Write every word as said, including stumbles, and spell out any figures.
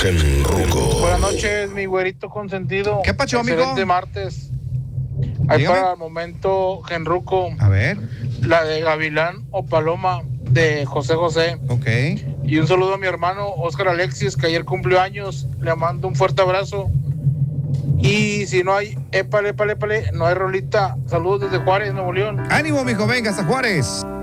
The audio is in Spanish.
Genruco. Buenas noches, mi güerito consentido. ¿Qué pacho, amigo? Excelente martes. Ahí Dígame. para el momento, Genruco, A ver, la de Gavilán o Paloma de José José. ok. Y un saludo a mi hermano Oscar Alexis, que ayer cumplió años. Le mando un fuerte abrazo. Y si no hay épale, épale, épale, no hay rolita. Saludos desde Juárez, Nuevo León. Ánimo, mijo, venga, hasta Juárez.